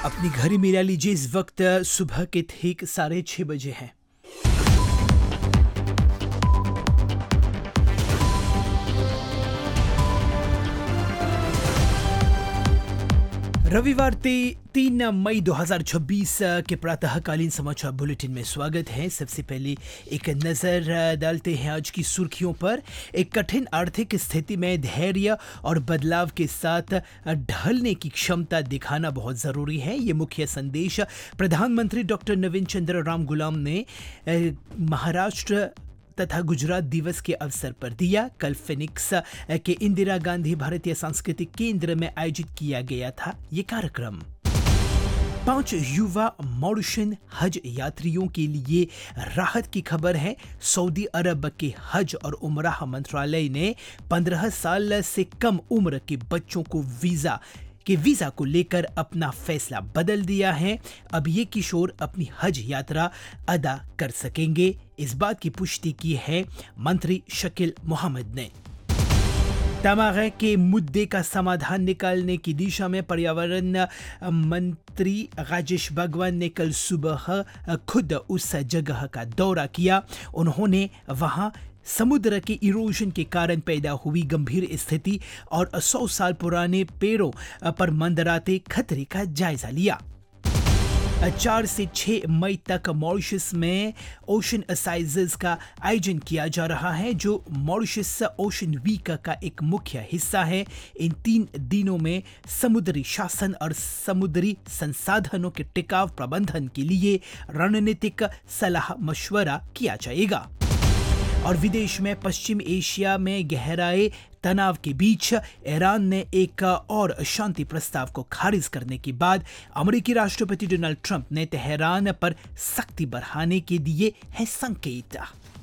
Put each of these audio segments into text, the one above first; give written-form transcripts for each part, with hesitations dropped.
अपनी घड़ी मिला लीजिए, इस वक्त सुबह के ठीक 6:30 बजे हैं। रविवार 3 मई 2026 के प्रातःकालीन समाचार बुलेटिन में स्वागत है। सबसे पहले एक नजर डालते हैं आज की सुर्खियों पर। एक कठिन आर्थिक स्थिति में धैर्य और बदलाव के साथ ढलने की क्षमता दिखाना बहुत जरूरी है। ये मुख्य संदेश प्रधानमंत्री डॉक्टर नवीन चंद्र राम गुलाम ने महाराष्ट्र तथा गुजरात दिवस के अवसर पर दिया। कल फिनिक्स के इंदिरा गांधी भारतीय सांस्कृतिक केंद्र में आयोजित किया गया था ये कार्यक्रम। 5 युवा मॉरिशन हज यात्रियों के लिए राहत की खबर है। सऊदी अरब के हज और उमराह मंत्रालय ने 15 साल से कम उम्र के बच्चों को वीजा को लेकर अपना फैसला बदल दिया है। अब ये किशोर अपनी हज यात्रा अदा कर सकेंगे। इस बात की पुष्टि की है मंत्री शकील मोहम्मद ने। तमागे के मुद्दे का समाधान निकालने की दिशा में पर्यावरण मंत्री राजेश बागवान ने कल सुबह खुद उस जगह का दौरा किया। उन्होंने वहां समुद्र के इरोजन के कारण पैदा हुई गंभीर स्थिति और 100 साल पुराने पेड़ों पर मंडराते खतरे का जायजा लिया। 4 से 6 मई तक मॉरिशस में ओशन असाइजेस का आयोजन किया जा रहा है, जो मॉरिशस ओशन वीक का एक मुख्य हिस्सा है। इन 3 दिनों में समुद्री शासन और समुद्री संसाधनों के टिकाऊ प्रबंधन के लिए रणनीतिक सलाह मशवरा किया जाएगा। और विदेश में पश्चिम एशिया में गहराए तनाव के बीच ईरान ने एक और शांति प्रस्ताव को खारिज करने के बाद अमेरिकी राष्ट्रपति डोनाल्ड ट्रंप ने तेहरान पर सख्ती बढ़ाने के दिए हैं संकेत।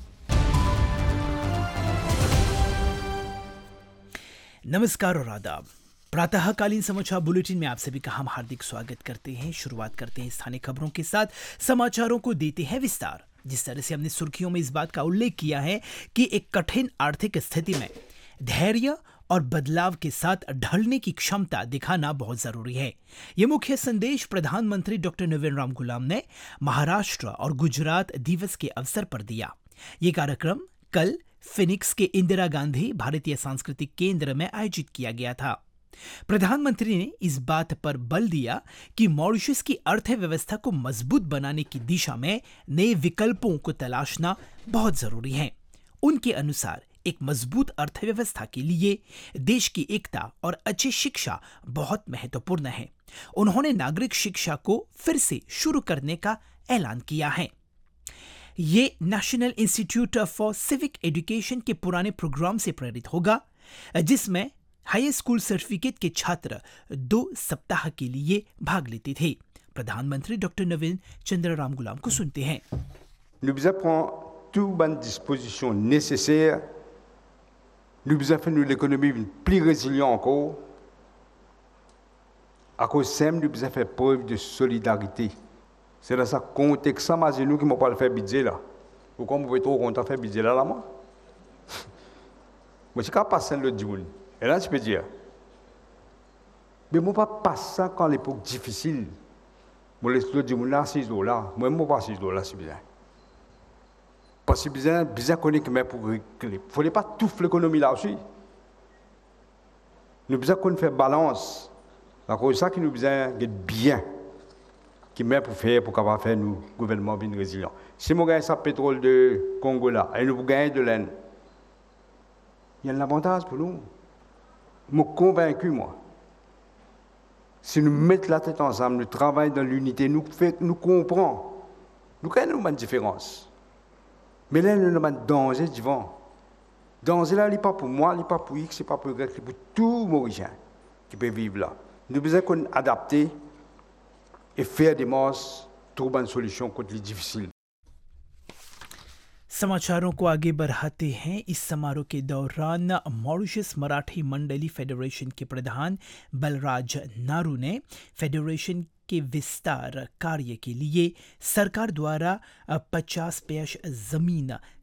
नमस्कार और आदाब। प्रातःकालीन समाचार बुलेटिन में आप सभी का हम हार्दिक स्वागत करते हैं। शुरुआत करते हैं स्थानीय खबरों के साथ। समाचारों को देते हैं विस्तार। जिस तरह से हमने सुर्खियों में इस बात का उल्लेख किया है कि एक कठिन आर्थिक स्थिति में धैर्य और बदलाव के साथ ढलने की क्षमता दिखाना बहुत जरूरी है। यह मुख्य संदेश प्रधानमंत्री डॉक्टर नवीन राम गुलाम ने महाराष्ट्र और गुजरात दिवस के अवसर पर दिया। ये कार्यक्रम कल फिनिक्स के इंदिरा गांधी भारतीय सांस्कृतिक केंद्र में आयोजित किया गया था। प्रधानमंत्री ने इस बात पर बल दिया कि मॉरिशस की अर्थव्यवस्था को मजबूत बनाने की दिशा में नए विकल्पों को तलाशना बहुत जरूरी है। उनके अनुसार एक मजबूत अर्थव्यवस्था के लिए देश की एकता और अच्छी शिक्षा बहुत महत्वपूर्ण है। उन्होंने नागरिक शिक्षा को फिर से शुरू करने का ऐलान किया है। ये national institute for civic education के पुराने प्रोग्राम से प्रेरित होगा, जिसमें हाई स्कूल सर्टिफिकेट के छात्र 2 सप्ताह के लिए भाग लेते थे। प्रधानमंत्री डॉक्टर नवीन चंद्र राम गुलाम को सुनते हैं। Nous avons pris toutes bonnes dispositions nécessaires. Nous avons fait l'économie plus résiliente encore. À cause de ça, nous avons fait preuve de solidarité. C'est dans ce contexte ça, mais nous qui m'ont pas fait budget là. Ou comme vous pouvez trop content faire budget là moi. Moi je suis capable passer le dimanche. Et là, je peux dire, mais moi, pas passer ça quand l'époque difficile. Moi, je dis, moi, là, $6. Moi, moi, pas $6, c'est bien. Parce que bien connaître que pour régler. Il ne faut pas tout l'économie là aussi. Nous besoin qu'on fait balance. C'est ça qui nous besoin d'être bien. Qui met pour faire, pour capable faire nous, gouvernement bien résilient. Si nous gagnons ça pétrole de Congo là, et nous gagnons de laine, il y a un avantage pour nous. Je suis convaincu, moi. Si nous mettons la tête ensemble, nous travaillons dans l'unité, nous comprenons. Nous avons une différence. Mais là, nous avons un danger devant. Le danger là, il n'est pas pour moi, il n'est pas pour X, il n'est pas pour Y, c'est pour tout Mauricien qui peut vivre là. Nous devons adapter et faire des marches, trouver une solution contre les difficiles. समाचारों को आगे बढ़ाते हैं। इस समारोह के दौरान Mauritius Marathi मंडली फेडरेशन के प्रधान बलराज नारू ने फेडरेशन के विस्तार कार्य के लिए सरकार द्वारा 50 पेश जमीन